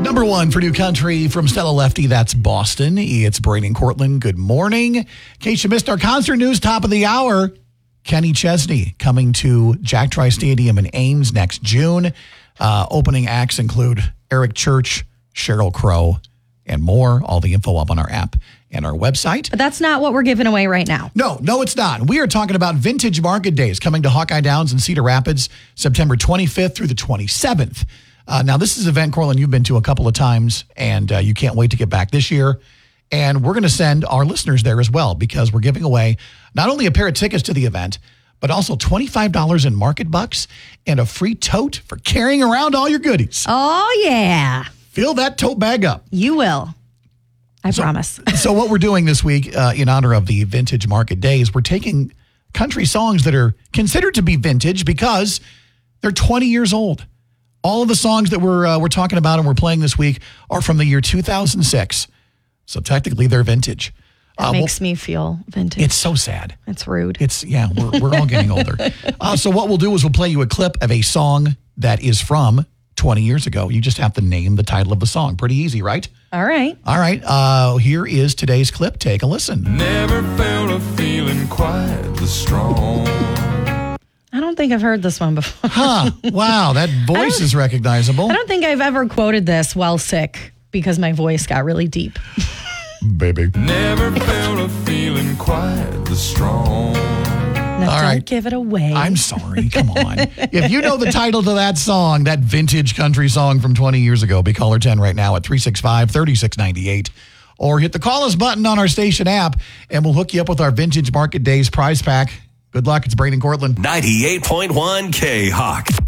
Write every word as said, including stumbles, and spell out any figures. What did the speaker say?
Number one for New Country from Stella Lefty, that's Boston. It's Brady and Cortland. Good morning. In case you missed our concert news, top of the hour, Kenny Chesney coming to Jack Trice Stadium in Ames next June. Uh, opening acts include Eric Church, Sheryl Crow, and more. All the info up on our app and our website. But that's not what we're giving away right now. No, no, it's not. We are talking about Vintage Market Days coming to Hawkeye Downs in Cedar Rapids, September twenty-fifth through the twenty-seventh. Uh, now, this is an event, Cortland, you've been to a couple of times, and uh, you can't wait to get back this year. And we're going to send our listeners there as well, because we're giving away not only a pair of tickets to the event, but also twenty-five dollars in market bucks and a free tote for carrying around all your goodies. Oh, yeah. Fill that tote bag up. You will. I so, promise. So what we're doing this week uh, in honor of the Vintage Market Days, we're taking country songs that are considered to be vintage because they're twenty years old. All of the songs that we're uh, we're talking about and we're playing this week are from the year two thousand six. So technically they're vintage. That uh, makes well, me feel vintage. It's so sad. It's rude. It's, yeah, we're, we're all getting older. Uh, so what we'll do is we'll play you a clip of a song that is from twenty years ago. You just have to name the title of the song. Pretty easy, right? All right. All right. Uh, here is today's clip. Take a listen. Never felt a feeling quite this strong. I don't think I've heard this one before. Huh. Wow. That voice is recognizable. I don't think I've ever quoted this while sick because my voice got really deep. Baby. Never felt a feeling quite this strong. Now, All don't right. give it away. I'm sorry. Come on. If you know the title to that song, that vintage country song from twenty years ago, be caller ten right now at three six five, three six nine eight. Or hit the call us button on our station app, and we'll hook you up with our Vintage Market Days prize pack. Good luck. It's Brady and Cortland. ninety-eight point one K-Hawk.